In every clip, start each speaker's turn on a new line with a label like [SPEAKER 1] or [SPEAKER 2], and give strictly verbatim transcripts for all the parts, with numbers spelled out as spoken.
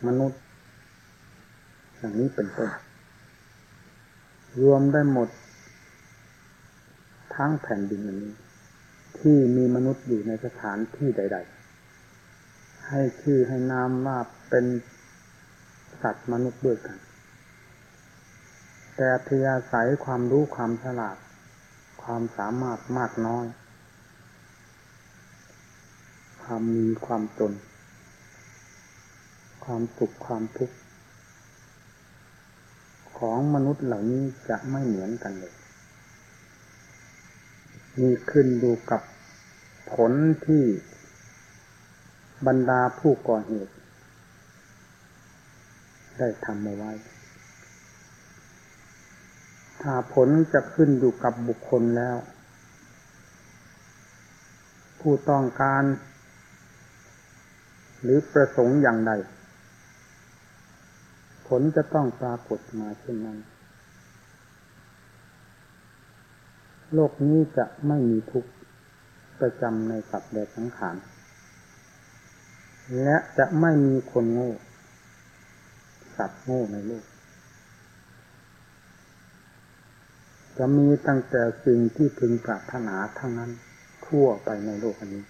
[SPEAKER 1] มนุษย์อย่างนี้เป็นต้นรวมได้หมดทั้งแผ่นดินนี้ที่มีมนุษย์อยู่ในสถานที่ใดๆให้ชื่อให้นามว่าเป็นสัตว์มนุษย์ด้วยกันแต่อัธยาศัยความรู้ความฉลาดความสามารถมากน้อยความมีความจนความสุขความทุกข์ของมนุษย์เหล่านี้จะไม่เหมือนกันเลยมีขึ้นอยู่กับผลที่บรรดาผู้ก่อเหตุได้ทำเอาไว้ถ้าผลจะขึ้นอยู่กับบุคคลแล้วผู้ต้องการหรือประสงค์อย่างใดผลจะต้องปรากฏมาเช่นนั้นโลกนี้จะไม่มีทุกข์ประจำในสัตว์และสังขารและจะไม่มีคนโง่สัตว์โง่ในโลกจะมีตั้งแต่สิ่งที่พึงปรารถนาทั้งนั้นทั่วไปในโลกนี้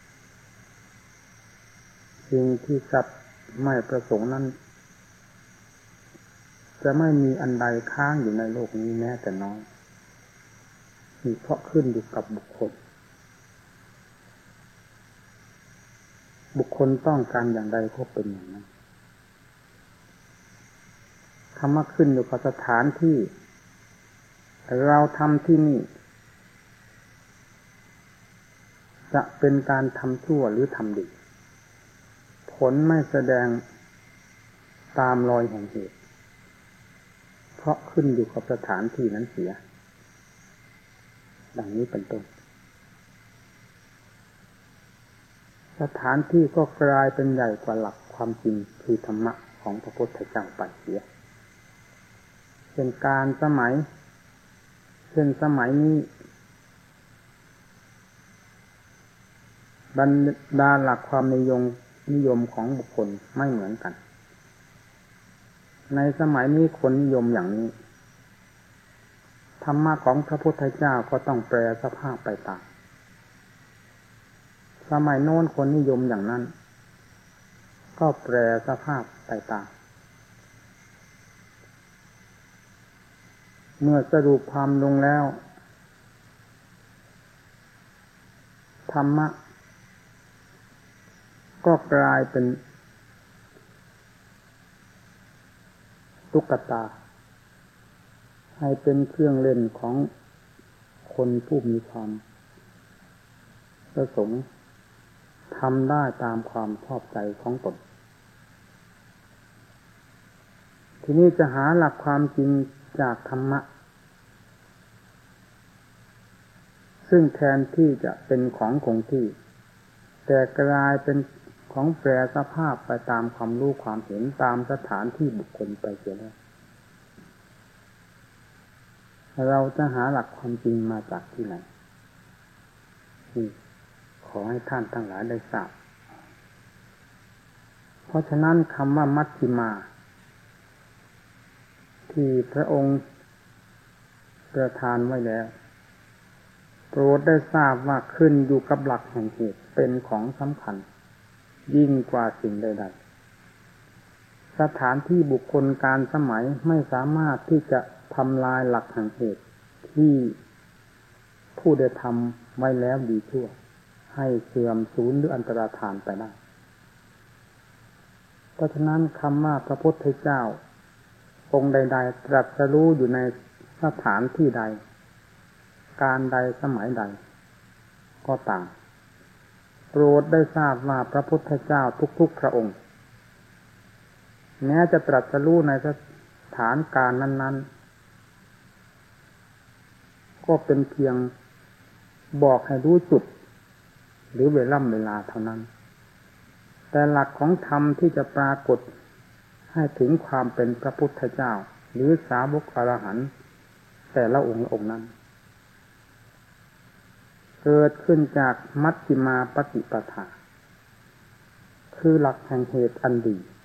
[SPEAKER 1] สิ่งที่สัตว์ไม่ประสงค์นั้นจะไม่มีอันใดค้างอยู่ในโลกนี้แม้แต่น้อยมีเพราะขึ้นอยู่กับบุคคลบุคคลต้องการอย่างใดก็เป็นอย่างนั้นคำว่าขึ้นอยู่กับสถานที่เราทำที่นี่จะเป็นการทำชั่วหรือทำดีผลไม่แสดงตามรอยแห่งเหตุเพราะขึ้นอยู่กับสถานที่นั้นเสียดังนี้เป็นต้นสถานที่ก็กลายเป็นใหญ่กว่าหลักความจริงคือธรรมะของพระพุทธเจ้าไปเสียเป็นการสมัยเช่นสมัยนี้บรรดาหลักความนิยมนิยมของบุคคลไม่เหมือนกันในสมัยนี้คนนิยมอย่างนี้ธรรมะของพระพุทธเจ้าก็ต้องแปรสภาพไปตามสมัยโน้นคนนิยมอย่างนั้นก็แปรสภาพไปตามเมื่อสรุปความลงแล้วธรรมะก็กลายเป็นตุ๊กตาให้เป็นเครื่องเล่นของคนผู้มีความประสงค์ทำได้ตามความชอบใจของตนทีนี้จะหาหลักความจริงจากธรรมะซึ่งแทนที่จะเป็นของคงที่แต่กลายเป็นของแปรสภาพไปตามความรู้ความเห็นตามสถานที่บุคคลไปเสียแล้วเราจะหาหลักความจริงมาจากที่ไหนนี่ขอให้ท่านทั้งหลายได้ทราบเพราะฉะนั้นคำว่ามัชฌิมาที่พระองค์ประทานไว้แล้วโปรดได้ทราบว่าขึ้นอยู่กับหลักแห่งเหตุเป็นของสำคัญยิ่งกว่าสิ่งใดๆสถานที่บุคคลการสมัยไม่สามารถที่จะทำลายหลักแห่งเหตุที่ผู้ได้ทำไว้แล้วดีชั่วให้เสื่อมสูญหรืออันตรธานไปได้เพราะฉะนั้นคำว่าพระพุทธเจ้าองค์ใดๆตรัสรู้อยู่ในสถานที่ใดการใดสมัยใดก็ตามโปรดได้ทราบว่าพระพุทธเจ้าทุกๆพระองค์แม้จะตรัสรู้ในสถานการณ์นั้นๆก็เป็นเพียงบอกให้รู้จุดหรือเวลาเวลาเท่านั้นแต่หลักของธรรมที่จะปรากฏให้ถึงความเป็นพระพุทธเจ้าหรือสาวกอรหันต์แต่ละองค์ละองค์นั้นเกิดขึ้นจากมัชฌิมาปฏิปทาคือหลักแห่งเหตุอันดี